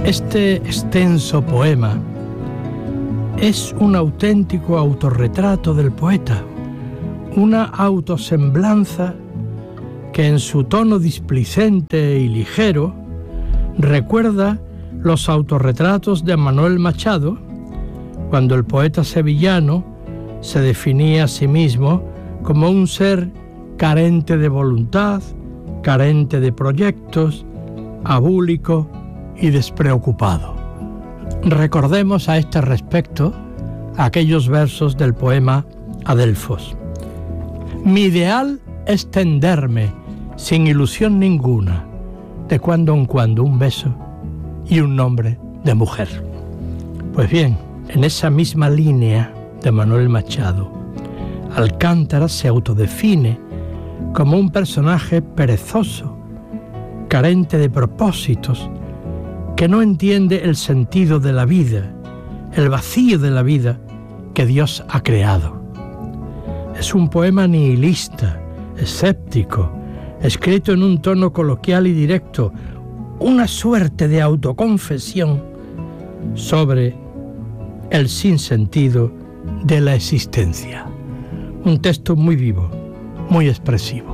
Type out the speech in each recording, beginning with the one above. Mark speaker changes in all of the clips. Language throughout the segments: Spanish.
Speaker 1: Este extenso poema es un auténtico autorretrato del poeta, una autosemblanza que en su tono displicente y ligero recuerda los autorretratos de Manuel Machado, cuando el poeta sevillano se definía a sí mismo como un ser carente de voluntad, carente de proyectos, abúlico y despreocupado. Recordemos a este respecto aquellos versos del poema Adelfos. Mi ideal es tenderme, sin ilusión ninguna, de cuando en cuando un beso y un nombre de mujer. Pues bien, en esa misma línea de Manuel Machado, Alcántara se autodefine como un personaje perezoso, carente de propósitos, que no entiende el sentido de la vida, el vacío de la vida que Dios ha creado. Es un poema nihilista, escéptico, escrito en un tono coloquial y directo, una suerte de autoconfesión sobre el sinsentido de la existencia. Un texto muy vivo, muy expresivo.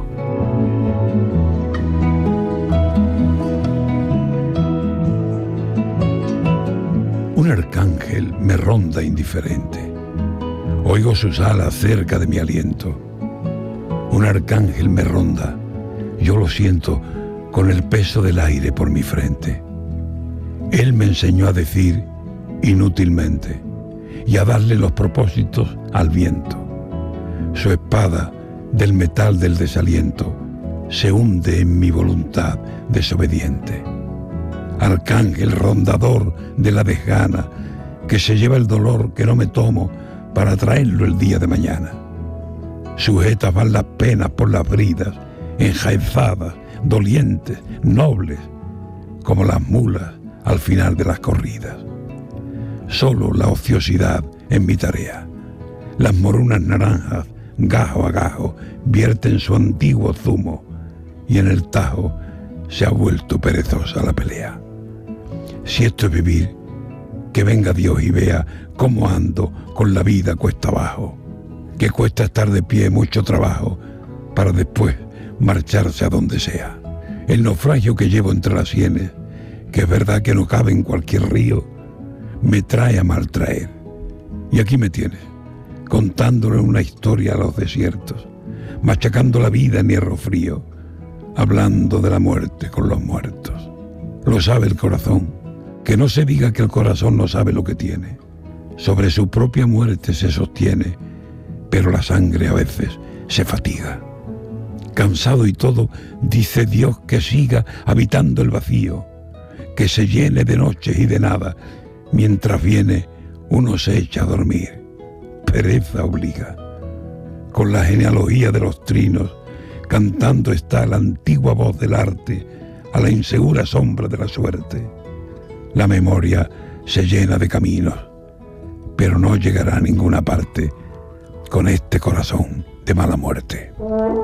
Speaker 2: Un arcángel me ronda indiferente. Oigo sus alas cerca de mi aliento. Un arcángel me ronda. Yo lo siento con el peso del aire por mi frente. Él me enseñó a decir inútilmente y a darle los propósitos al viento. Su espada del metal del desaliento se hunde en mi voluntad desobediente. Arcángel rondador de la desgana, que se lleva el dolor que no me tomo para traerlo el día de mañana. Sujetas van las penas por las bridas, enjaezadas, dolientes, nobles, como las mulas al final de las corridas. Solo la ociosidad es mi tarea. Las morunas naranjas, gajo a gajo, vierten su antiguo zumo, y en el tajo se ha vuelto perezosa la pelea. Si esto es vivir, que venga Dios y vea cómo ando con la vida cuesta abajo, que cuesta estar de pie mucho trabajo para después marcharse a donde sea. El naufragio que llevo entre las sienes, que es verdad que no cabe en cualquier río, me trae a maltraer. Y aquí me tienes, contándole una historia a los desiertos, machacando la vida en hierro frío, hablando de la muerte con los muertos. Lo sabe el corazón, que no se diga que el corazón no sabe lo que tiene. Sobre su propia muerte se sostiene, pero la sangre a veces se fatiga. Cansado y todo, dice Dios que siga habitando el vacío, que se llene de noches y de nada, mientras viene uno se echa a dormir. Pereza obliga. Con la genealogía de los trinos, cantando está la antigua voz del arte a la insegura sombra de la suerte. La memoria se llena de caminos, pero no llegará a ninguna parte con este corazón de mala muerte.